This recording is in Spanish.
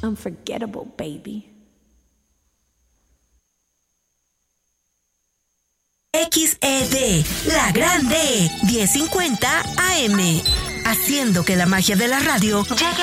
unforgettable, baby. XED, La Grande, 1050 AM. Haciendo que la magia de la radio llegue